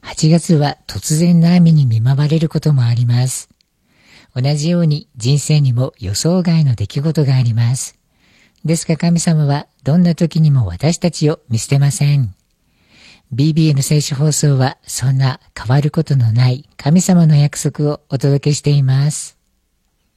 8月は突然の雨に見舞われることもあります。同じように人生にも予想外の出来事があります。ですが神様はどんな時にも私たちを見捨てません。BBN 聖書放送はそんな変わることのない神様の約束をお届けしています。